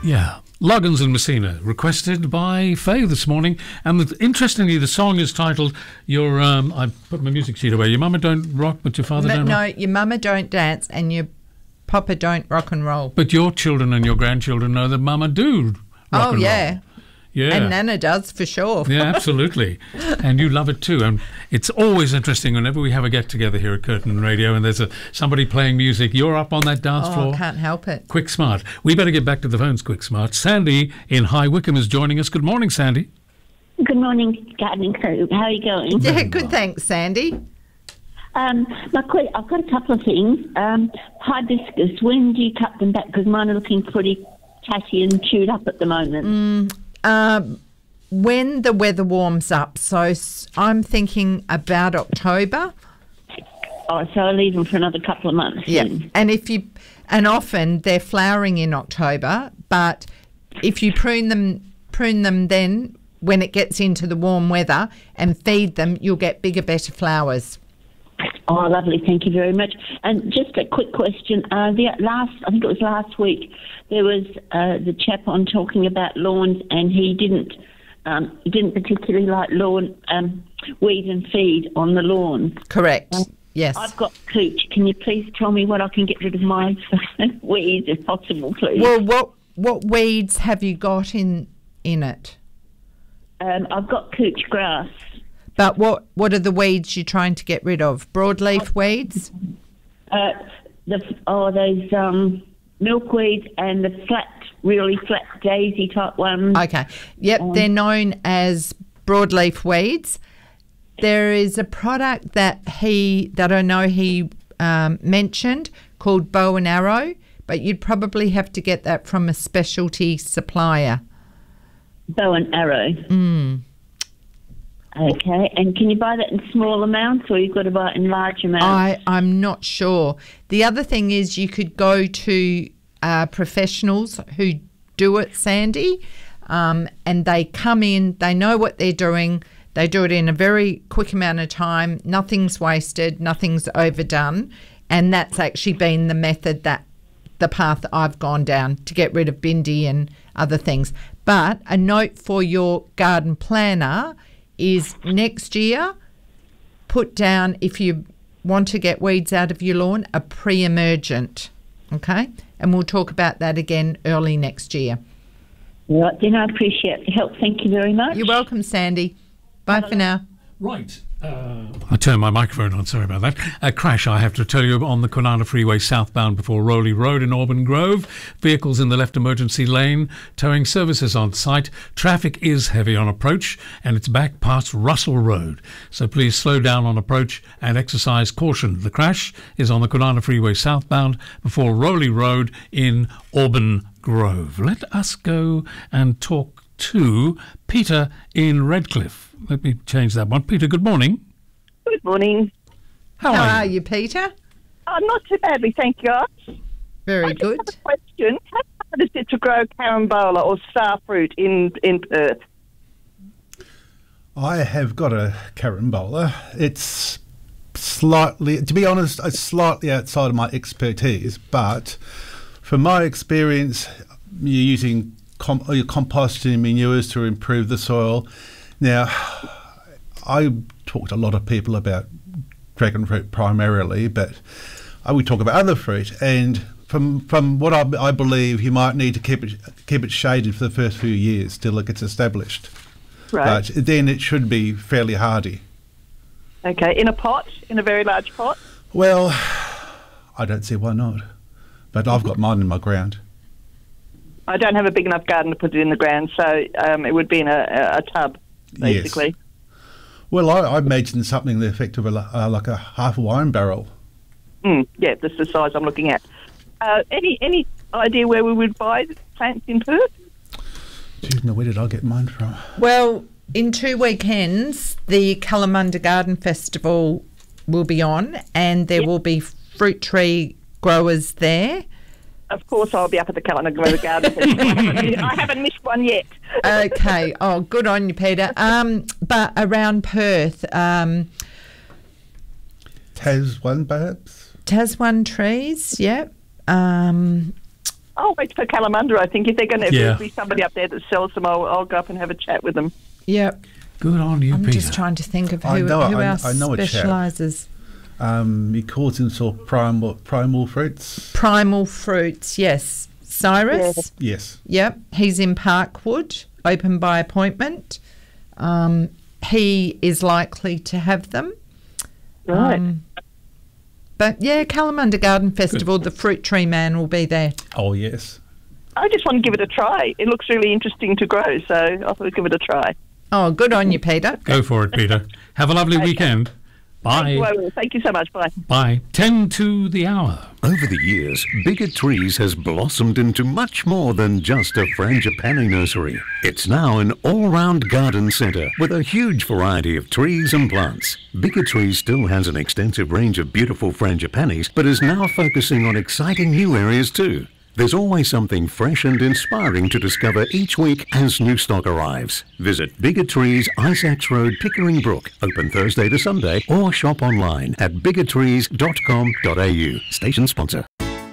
Yeah. Loggins and Messina, requested by Faye this morning. And interestingly, the song is titled Your, I put my music sheet away. Your mama don't rock, but your father don't rock. No, your mama don't dance and your papa don't rock and roll. But your children and your grandchildren know that mama do rock and roll. Yeah. And Nana does, for sure. Yeah, absolutely. And you love it too. And it's always interesting whenever we have a get-together here at Curtin Radio and there's somebody playing music, you're up on that dance floor. I can't help it. Quick Smart. We better get back to the phones, Quick Smart. Sandy in High Wycombe is joining us. Good morning, Sandy. Good morning, Gardening Crew. How are you going? Yeah, good, thanks, Sandy. I've got a couple of things. Hibiscus, when do you cut them back? Because mine are looking pretty tatty and chewed up at the moment. When the weather warms up, so I'm thinking about October. Oh, so I'll leave them for another couple of months. Yeah, then. and often they're flowering in October, but if you prune them then when it gets into the warm weather and feed them, you'll get bigger, better flowers. Oh, lovely. Thank you very much. And just a quick question. I think it was last week, there was the chap on talking about lawns, and he didn't particularly like lawn weed and feed on the lawn. Correct. Yes. I've got cooch. Can you please tell me what I can get rid of my weeds, if possible, please? Well, what weeds have you got in it? I've got cooch grass. But what are the weeds you're trying to get rid of? Broadleaf weeds? Those milkweeds and the really flat daisy type ones. Okay. Yep, they're known as broadleaf weeds. There is a product that I know he mentioned called Bow and Arrow, but you'd probably have to get that from a specialty supplier. Bow and Arrow. Okay, and can you buy that in small amounts, or you've got to buy it in large amounts? I'm not sure. The other thing is you could go to professionals who do it, Sandy, and they come in, they know what they're doing, they do it in a very quick amount of time, nothing's wasted, nothing's overdone, and that's actually been the path that I've gone down to get rid of bindi and other things. But a note for your garden planner is next year, put down, if you want to get weeds out of your lawn, a pre-emergent, okay? And we'll talk about that again early next year. Right, then I appreciate the help. Thank you very much. You're welcome, Sandy. Bye for now. Right. I turned my microphone on, sorry about that. A crash, I have to tell you, on the Kwinana Freeway southbound before Rowley Road in Auburn Grove. Vehicles in the left emergency lane, towing services on site. Traffic is heavy on approach and it's back past Russell Road. So please slow down on approach and exercise caution. The crash is on the Kwinana Freeway southbound before Rowley Road in Auburn Grove. Let us go and talk to Peter in Redcliffe. Let me change that one. Peter, good morning. Good morning. How are you, Peter? I'm not too badly, thank you. Very good. I just have a question. How hard is it to grow carambola or starfruit in Perth? I have got a carambola. It's slightly, to be honest, it's slightly outside of my expertise, but from my experience, you're using your composting manures to improve the soil. Now, I talk to a lot of people about dragon fruit primarily, but I would talk about other fruit. And from what I believe, you might need to keep it shaded for the first few years till it gets established. Right. But then it should be fairly hardy. Okay, in a pot, in a very large pot? Well, I don't see why not. But I've got mine in my ground. I don't have a big enough garden to put it in the ground, so it would be in a tub, basically. Yes. Well, I imagine something the effect of like a half a wine barrel. Yeah, that's the size I'm looking at. Any idea where we would buy the plants in Perth? Geez, no, where did I get mine from? Well, in 2 weekends, the Kalamunda Garden Festival will be on, and there will be fruit tree growers there. Of course, I'll be up at the Kalamunda Garden Festival. I haven't missed one yet. Okay. Oh, good on you, Peter. But around Perth, Taswan, perhaps? Taswan trees, yep. I'll wait for Kalamunda. I think if they're going to Yeah. be somebody up there that sells them, I'll go up and have a chat with them. Yep. Good on you, I'm Peter. just trying to think of I who know else a chap. specialises. He calls himself Primal Fruits. Primal Fruits, yes. Cyrus? Yes. Yep. He's in Parkwood, open by appointment. He is likely to have them. Right. But yeah, Kalamunda Garden Festival, the fruit tree man will be there. Oh, yes. I just want to give it a try. It looks really interesting to grow, so I thought I'd give it a try. Oh, good on you, Peter. Go for it, Peter. Have a lovely weekend. Bye. Thank you so much. Bye. Bye. 10 to the hour. Over the years, Bigger Trees has blossomed into much more than just a frangipani nursery. It's now an all-round garden centre with a huge variety of trees and plants. Bigger Trees still has an extensive range of beautiful frangipanis, but is now focusing on exciting new areas too. There's always something fresh and inspiring to discover each week as new stock arrives. Visit Bigger Trees, Isaacs Road, Pickering Brook, open Thursday to Sunday, or shop online at biggertrees.com.au. Station sponsor.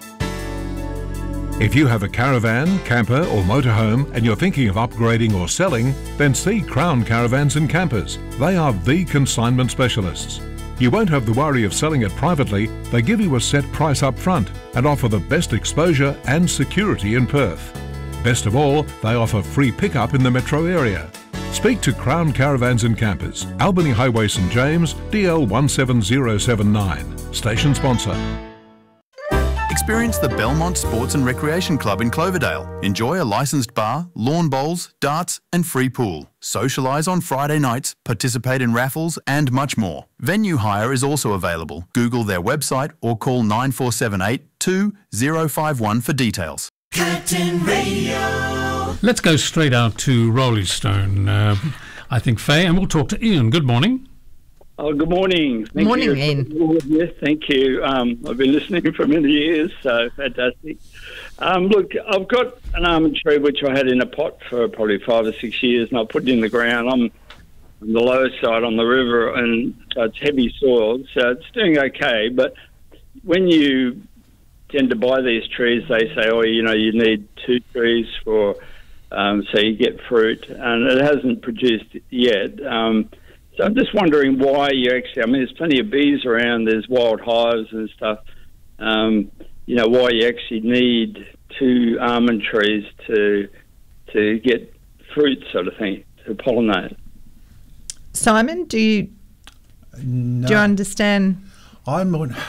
If you have a caravan, camper or motorhome and you're thinking of upgrading or selling, then see Crown Caravans and Campers. They are the consignment specialists. You won't have the worry of selling it privately. They give you a set price up front and offer the best exposure and security in Perth. Best of all, they offer free pickup in the metro area. Speak to Crown Caravans and Campers, Albany Highway St James, DL 17079. Station sponsor. Experience the Belmont Sports and Recreation Club in Cloverdale. Enjoy a licensed bar, lawn bowls, darts and free pool. Socialise on Friday nights, participate in raffles and much more. Venue hire is also available. Google their website or call 9478 2051 for details. Curtin Radio. Let's go straight out to Rolling Stone, I think, Faye, and we'll talk to Ian. Good morning. Oh, good morning. Thank Morning, you. Ian. Yes, thank you. I've been listening for many years, so fantastic. Look, I've got an almond tree which I had in a pot for probably 5 or 6 years, and I put it in the ground. I'm on the lower side on the river, and so it's heavy soil, so it's doing okay. But when you tend to buy these trees, they say, oh, you know, you need 2 trees for so you get fruit, and it hasn't produced yet. So I'm just wondering why you actually, I mean, there's plenty of bees around, there's wild hives and stuff, you know, why you actually need 2 almond trees to get fruit sort of thing, to pollinate. Simon, do you understand? I'm wondering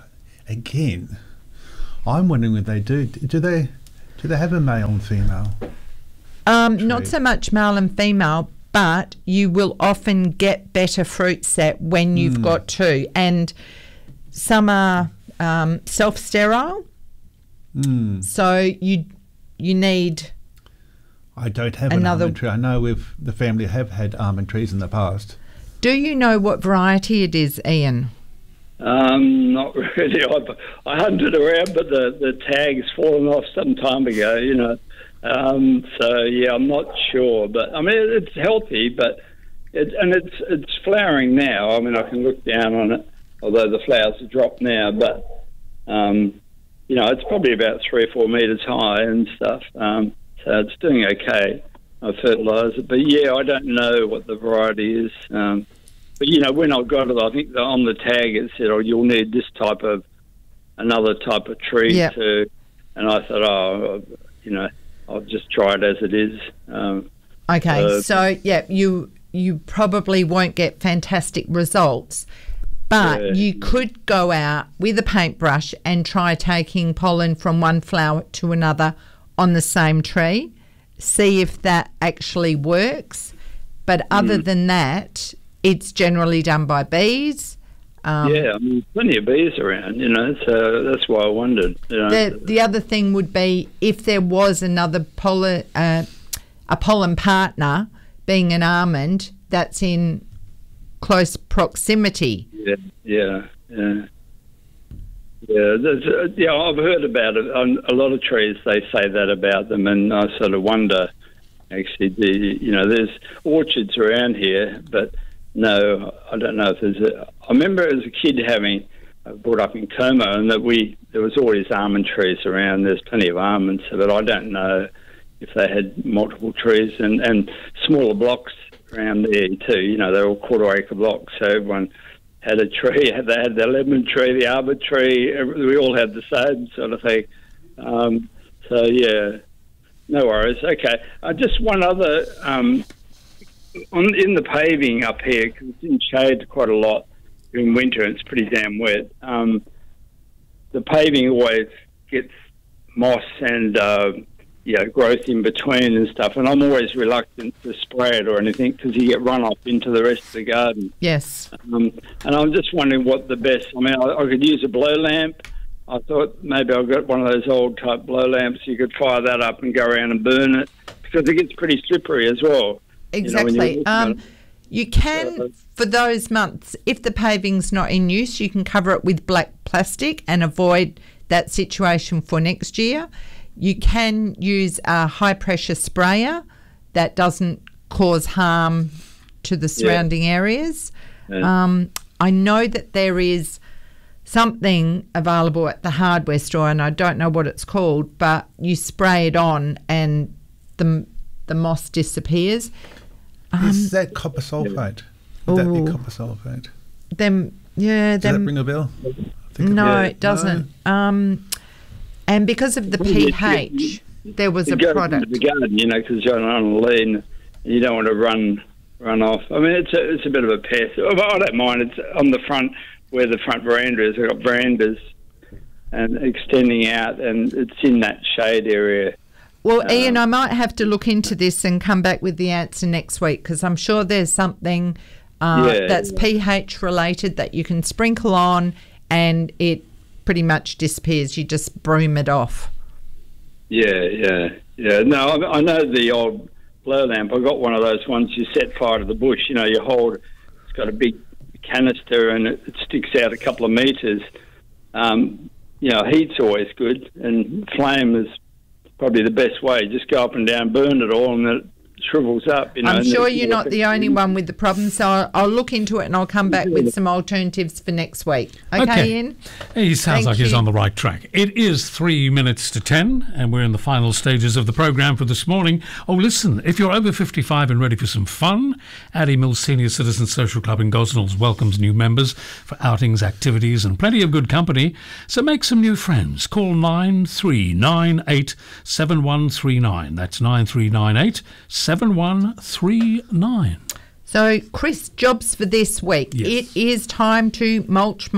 if they do. Do they have a male and female? Not so much male and female, but you will often get better fruit set when you've got 2. And some are self-sterile, so you need. I don't have an almond tree. I know the family have had almond trees in the past. Do you know what variety it is, Ian? Not really. I hunted around, but the tag's fallen off some time ago, you know. So yeah, I'm not sure, but I mean it's healthy, but it's flowering now. I mean I can look down on it, although the flowers have dropped now. But you know it's probably about 3 or 4 meters high and stuff. So it's doing okay. I fertilise it, but yeah, I don't know what the variety is. But you know when I got it, I think on the tag it said, "Oh, you'll need this another type of tree to," and I thought, "Oh, you know." I'll just try it as it is. Okay, so yeah, you probably won't get fantastic results, but you could go out with a paintbrush and try taking pollen from one flower to another on the same tree, see if that actually works. But other than that, it's generally done by bees. Yeah, I mean, plenty of bees around, you know, so that's why I wondered. You know. The other thing would be if there was another pollen partner, being an almond, that's in close proximity. Yeah. I've heard about it. A lot of trees, they say that about them, and I sort of wonder, actually, there's orchards around here, but no, I don't know if there's I remember as a kid having brought up in Como, and that there was all these almond trees around. There's plenty of almonds, but I don't know if they had multiple trees and smaller blocks around there too. You know, they're all quarter-acre blocks, so everyone had a tree. They had the lemon tree, the arbor tree. We all had the same sort of thing. So yeah, no worries. Okay, just one other in the paving up here, because it's in shade quite a lot in winter and it's pretty damn wet. The paving always gets moss and growth in between and stuff, and I'm always reluctant to spray it or anything because you get runoff into the rest of the garden. Yes. And I'm just wondering what the best. I mean, I could use a blow lamp. I thought maybe I've got one of those old type blow lamps. You could fire that up and go around and burn it because it gets pretty slippery as well. Exactly. You can, for those months, if the paving's not in use, you can cover it with black plastic and avoid that situation for next year. You can use a high-pressure sprayer that doesn't cause harm to the surrounding areas. Yeah. I know that there is something available at the hardware store, and I don't know what it's called, but you spray it on and the moss disappears. Is that copper sulfate? Would that be copper sulfate? Does that ring a bell? No, it doesn't. No. And because of the pH, there was a product. The garden, you know, because you're on a lean, you don't want to run off. I mean, it's a bit of a pest. I don't mind. It's on the front where the front veranda is. I've got verandas and extending out, and it's in that shade area. Well, Ian, I might have to look into this and come back with the answer next week, because I'm sure there's something that's pH related that you can sprinkle on and it pretty much disappears. You just broom it off. Yeah. No, I know the old blow lamp. I got one of those ones you set fire to the bush. You know, you hold, it's got a big canister and it sticks out a couple of metres. Heat's always good, and flame is probably the best way. Just go up and down, burn it all, and then it shrivels up. You know, I'm sure you're not the only one with the problem, so I'll look into it and I'll come back with some alternatives for next week. Okay, Ian? He sounds like he's on the right track. It is 3 minutes to 10, and we're in the final stages of the programme for this morning. Oh, listen, if you're over 55 and ready for some fun, Addie Mills Senior Citizen Social Club in Gosnells welcomes new members for outings, activities and plenty of good company. So make some new friends. Call 9398 7139. That's 9398 7139. So, Chris, jobs for this week. Yes. It is time to mulch.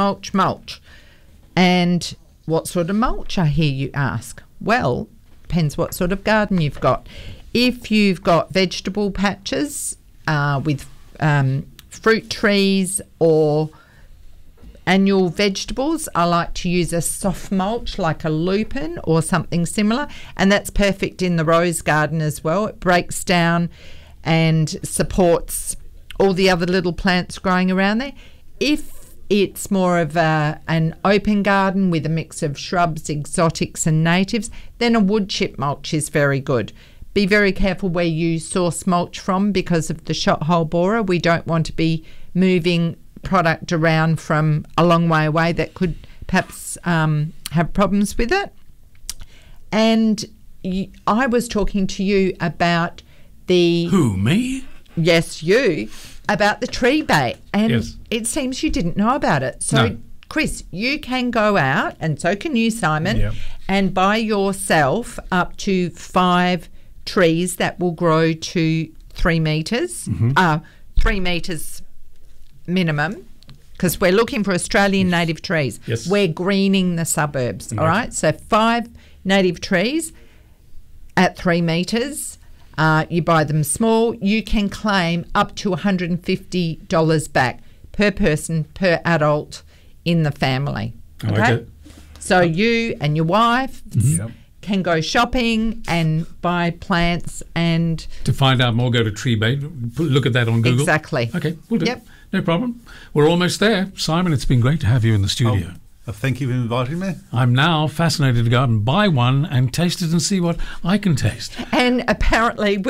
And what sort of mulch, I hear you ask? Well, depends what sort of garden you've got. If you've got vegetable patches with fruit trees or annual vegetables, I like to use a soft mulch like a lupin or something similar, and that's perfect in the rose garden as well. It breaks down and supports all the other little plants growing around there. If it's more of an open garden with a mix of shrubs, exotics and natives, then a wood chip mulch is very good. Be very careful where you source mulch from because of the shot hole borer. We don't want to be moving product around from a long way away that could perhaps have problems with it. And I was talking to you about the... Who, me? Yes, you. About the tree bait. And yes. It seems you didn't know about it. So, no. Chris, you can go out, and so can you, Simon, and buy yourself up to 5 trees that will grow to 3 metres. 3 metres minimum, because we're looking for Australian native trees. Yes. We're greening the suburbs, all right? So 5 native trees at 3 metres. You buy them small. You can claim up to $150 back per person, per adult in the family. Okay? So you and your wife can go shopping and buy plants. And to find out more, go to Tree Bait. Look at that on Google. Exactly. Okay, we'll do. No problem. We're almost there. Simon, it's been great to have you in the studio. Thank you for inviting me. I'm now fascinated to go out and buy one and taste it and see what I can taste. And apparently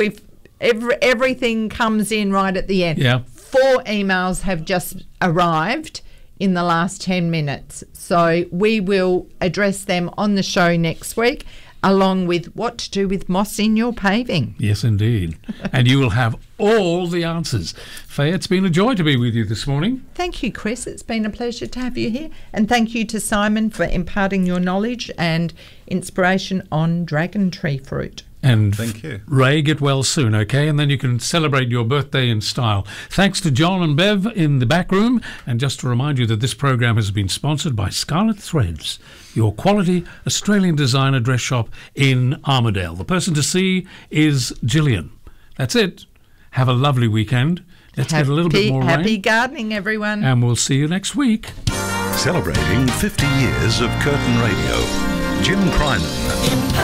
everything comes in right at the end. Yeah. 4 emails have just arrived in the last 10 minutes. So we will address them on the show next week, along with what to do with moss in your paving. Yes, indeed. And you will have all the answers. Faye, it's been a joy to be with you this morning. Thank you, Chris. It's been a pleasure to have you here. And thank you to Simon for imparting your knowledge and inspiration on dragon tree fruit. And Thank you. Ray, get well soon, okay? And then you can celebrate your birthday in style. Thanks to John and Bev in the back room. And just to remind you that this program has been sponsored by Scarlet Threads, your quality Australian designer dress shop in Armidale. The person to see is Gillian. That's it. Have a lovely weekend. Let's get a little bit more Happy rain. gardening, everyone. And we'll see you next week. Celebrating 50 years of Curtin Radio. Jim Crinan.